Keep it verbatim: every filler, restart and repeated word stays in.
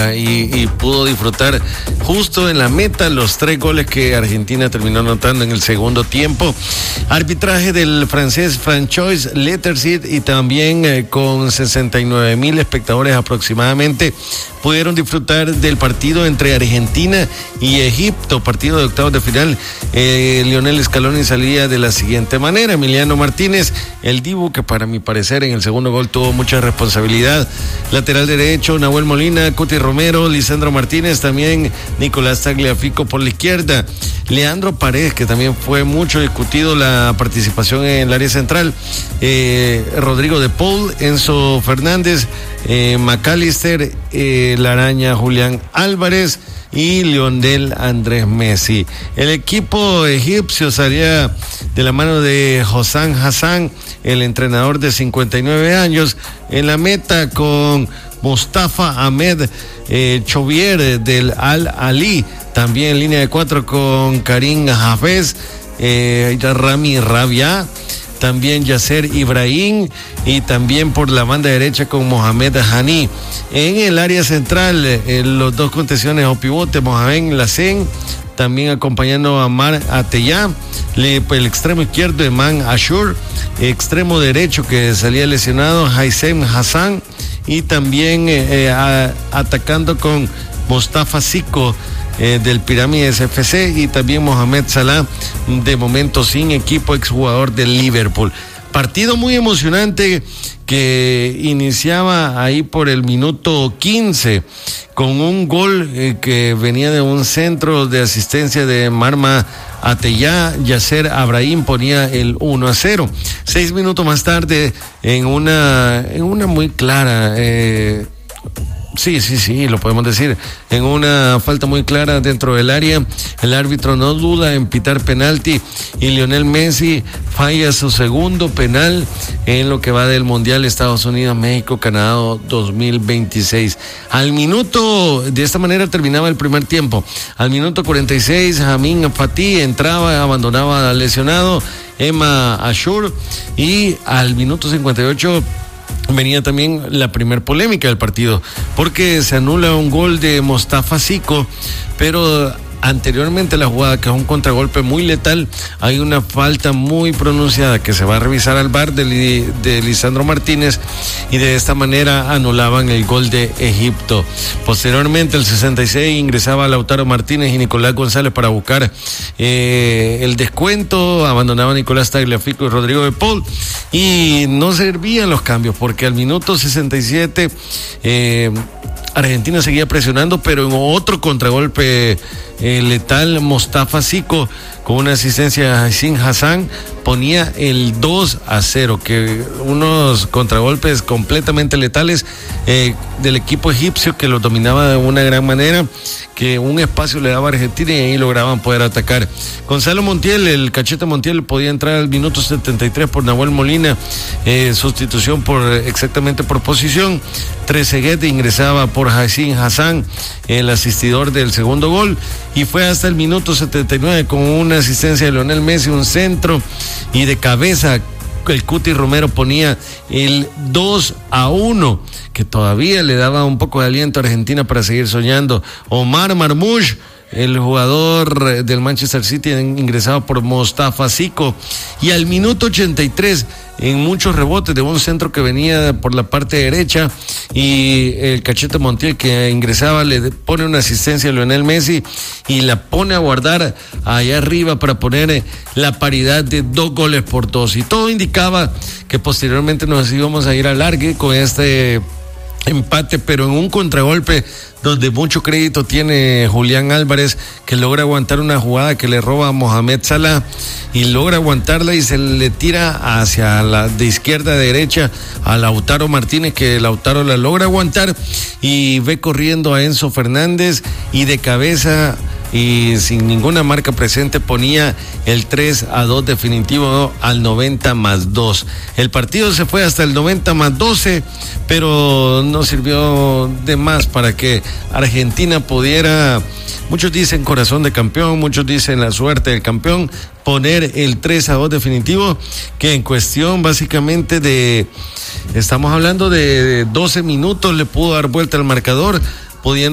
boca y, y pudo disfrutar justo en la meta los tres goles que Argentina terminó anotando en el segundo tiempo. Arbitraje del francés François Lettersit y también eh, con sesenta y nueve mil espectadores aproximadamente pudieron disfrutar del partido entre Argentina y Egipto, partido de octavos de final. Eh, Lionel Scaloni salía de la siguiente manera: Emiliano Martínez, el Dibu, que para mi parecer en el segundo gol tuvo mucha responsabilidad. Lateral derecho, Nahuel Molina, Cuti Romero, Lisandro Martínez, también Nicolás Tagliafico por la izquierda. Leandro Paredes, que también fue mucho discutido la participación en el área central. Eh, Rodrigo de Paul, Enzo Fernández, eh, McAllister, eh, La Araña, Julián Álvarez y Lionel Andrés Messi. El equipo egipcio salía de la mano de Hossam Hassan, el entrenador de cincuenta y nueve años, en la meta con Mustafa Ahmed eh, Chovier del Al Ali, también en línea de cuatro con Karim Hafez, eh, Rami Rabia, también Yasser Ibrahim y también por la banda derecha con Mohamed Hani. En el área central, eh, los dos contenciones o pivote, Mohamed Lassen, también acompañando a Mar Ateyá, el extremo izquierdo Eman Ashur, extremo derecho que salía lesionado Haisem Hassan y también eh, a, atacando con Mustafa Zico eh, del Pirámides F C y también Mohamed Salah, de momento sin equipo, exjugador del Liverpool. Partido muy emocionante que iniciaba ahí por el minuto quince con un gol eh, que venía de un centro de asistencia de Marma Ateyá. Yasser Ibrahim ponía el uno a cero. Seis minutos más tarde, en una, en una muy clara, eh, Sí, sí, sí, lo podemos decir. En una falta muy clara dentro del área, el árbitro no duda en pitar penalti y Lionel Messi falla su segundo penal en lo que va del Mundial Estados Unidos, México, Canadá dos mil veintiséis. Al minuto, de esta manera terminaba el primer tiempo. Al minuto cuarenta y seis, Amin Fatih entraba, abandonaba al lesionado Emma Ashur y al minuto cincuenta y ocho venía también la primer polémica del partido, porque se anula un gol de Mustafa Zico, pero anteriormente a la jugada, que es un contragolpe muy letal, hay una falta muy pronunciada que se va a revisar al V A R de, de Lisandro Martínez, y de esta manera anulaban el gol de Egipto. Posteriormente, el sesenta y seis, ingresaba Lautaro Martínez y Nicolás González para buscar eh, el descuento, abandonaba Nicolás Tagliafico y Rodrigo de Paul, y no servían los cambios, porque al minuto sesenta y siete eh, Argentina seguía presionando, pero en otro contragolpe eh, letal, Mustafa Zico, con una asistencia a Haisem Hassan, ponía el dos a cero, que unos contragolpes completamente letales eh, del equipo egipcio, que lo dominaba de una gran manera, que un espacio le daba a Argentina y ahí lograban poder atacar. Gonzalo Montiel, el Cachete Montiel, podía entrar al minuto setenta y tres por Nahuel Molina, eh, sustitución por exactamente por posición. Trezeguet ingresaba por Haisem Hassan, el asistidor del segundo gol, y fue hasta el minuto setenta y nueve con una asistencia de Lionel Messi, un centro, y de cabeza el Cuti Romero ponía el dos a uno, que todavía le daba un poco de aliento a Argentina para seguir soñando. Omar Marmoush, el jugador del Manchester City, ingresado por Mustafa Zico, y al minuto ochenta y tres, en muchos rebotes de un centro que venía por la parte derecha, y el Cachete Montiel, que ingresaba, le pone una asistencia a Lionel Messi y la pone a guardar allá arriba para poner la paridad de dos goles por dos, y todo indicaba que posteriormente nos íbamos a ir al largue con este empate, pero en un contragolpe donde mucho crédito tiene Julián Álvarez, que logra aguantar una jugada que le roba a Mohamed Salah y logra aguantarla y se le tira hacia la de izquierda a derecha a Lautaro Martínez, que Lautaro la logra aguantar y ve corriendo a Enzo Fernández, y de cabeza y sin ninguna marca presente ponía el tres a dos definitivo al noventa más dos. El partido se fue hasta el noventa más doce, pero no sirvió de más para que Argentina pudiera, muchos dicen corazón de campeón, muchos dicen la suerte del campeón, poner el tres a dos definitivo, que en cuestión básicamente de, estamos hablando de doce minutos, le pudo dar vuelta al marcador, pudiendo